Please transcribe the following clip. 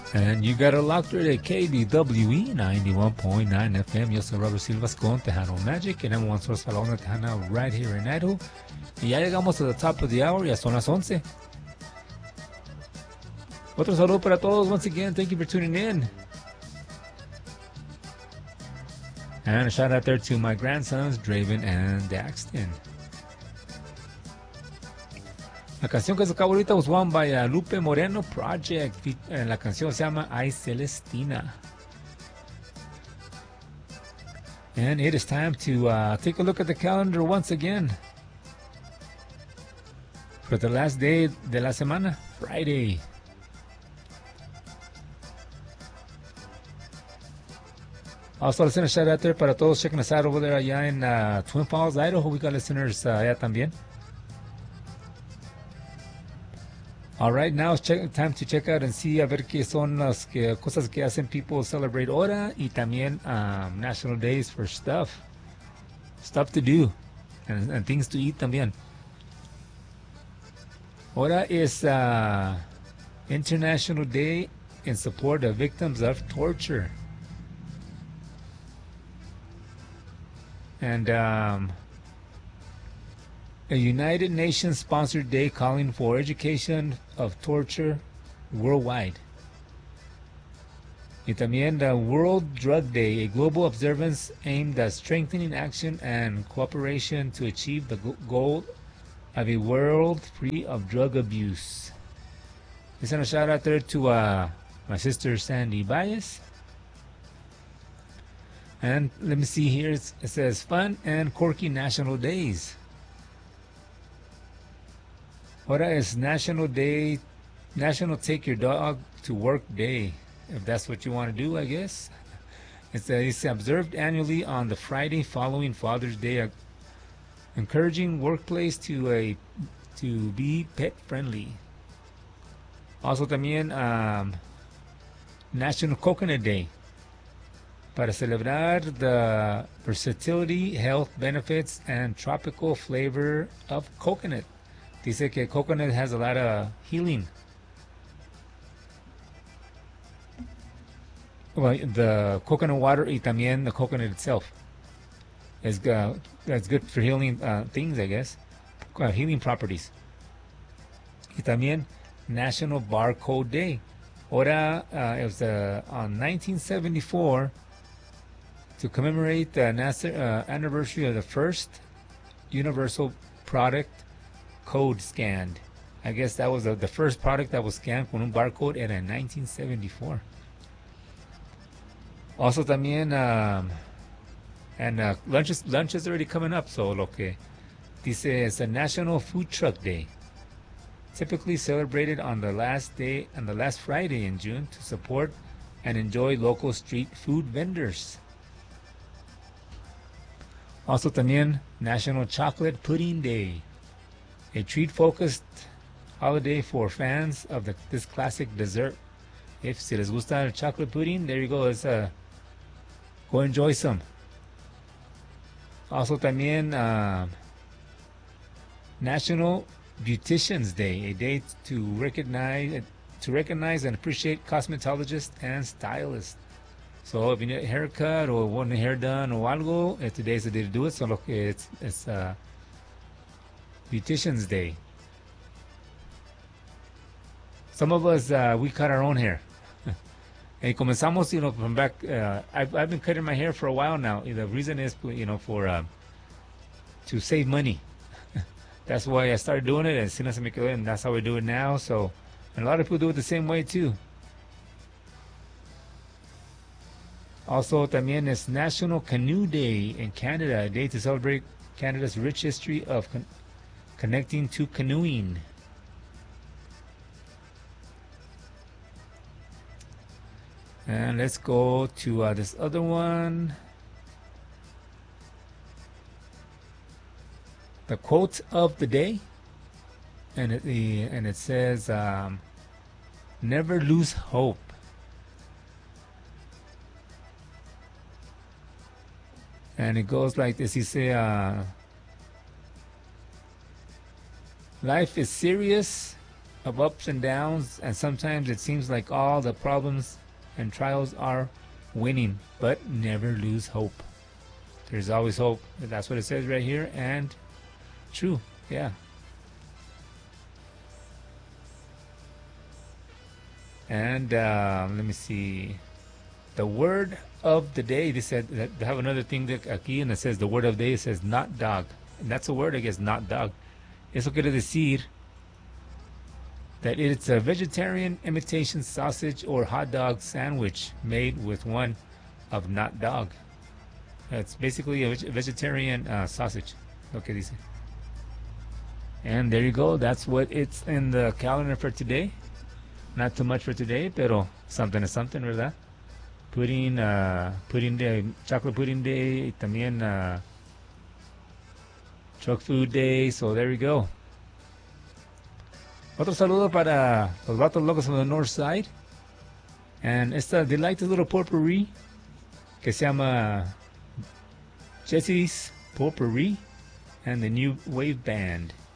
And you got it locked right at KBWE 91.9 FM. Yo soy Robert Silvas con Tejano Magic, and I'm one source for la Tejana right here in Idaho. Y ya llegamos to the top of the hour, ya son las 11. Otro saludo para todos. Once again, thank you for tuning in. And a shout out there to my grandsons, Draven and Daxton. La canción que se acabó ahorita was one by Lupe Moreno Project. La canción se llama Ay Celestina. And it is time to take a look at the calendar once again. For the last day de la semana, Friday. Also, listener shout out there para todos checking us out over there allá en Twin Falls, Idaho. We got listeners allá también. All right, now it's time to check out and see a ver qué son las cosas que hacen people celebrate ahora y también national days for stuff to do and things to eat también. Ahora is International Day in support of victims of torture. And a United Nations sponsored day calling for education of torture worldwide. Y también the World Drug Day, a global observance aimed at strengthening action and cooperation to achieve the goal of a world free of drug abuse. Listen, a shout out there to my sister Sandy Baez. And let me see here, it says Fun and Quirky National Days. Ahora is National Take Your Dog to Work Day, if that's what you want to do, I guess. It's observed annually on the Friday following Father's Day, encouraging workplace to be pet friendly. Also también National Coconut Day, para celebrar the versatility, health benefits, and tropical flavor of coconut. Dice que coconut has a lot of healing. Well, the coconut water y también the coconut itself is that's good for healing things, I guess. Healing properties. Y también National Barcode Day. Ahora, it was on 1974 to commemorate the anniversary of the first universal product code scanned. I guess that was the first product that was scanned con un barcode in 1974. Also también lunch is already coming up, so lo que dice es a National Food Truck Day, typically celebrated on the last Friday in June to support and enjoy local street food vendors. Also también National Chocolate Pudding Day, a treat-focused holiday for fans of this classic dessert. If si les gusta el chocolate pudding, there you go. Go enjoy some. Also también National Beauticians Day, a day to recognize and appreciate cosmetologists and stylists. So if you need a haircut or want your hair done or algo, today's the day to do it. So look, it's Beauticians Day. Some of us, we cut our own hair. And comenzamos, from back, I've been cutting my hair for a while now. The reason is, for to save money. That's why I started doing it, and that's how we do it now. So, and a lot of people do it the same way too. Also, también is National Canoe Day in Canada, a day to celebrate Canada's rich history of connecting to canoeing. And let's go to this other one. The quote of the day, and it says, "Never lose hope." And it goes like this. He say, life is serious, of ups and downs, and sometimes it seems like all the problems and trials are winning, but never lose hope. There's always hope. That's what it says right here, and true, yeah. And let me see. The word of the day. They said that they have another thing that aquí, and it says the word of the day. It says not dog, and that's a word, I guess, not dog. Eso quiere decir that it's a vegetarian imitation sausage or hot dog sandwich made with one of not dog. It's basically a vegetarian sausage. Lo que dice. And there you go. That's what it's in the calendar for today. Not too much for today, pero something is something, ¿verdad? Pudding, pudding day, chocolate pudding day, y también truck food day. So there you go. Otro saludo para los vatos locos on the north side. And they like this little potpourri que se llama Jesse's Potpourri and the New Wave Band.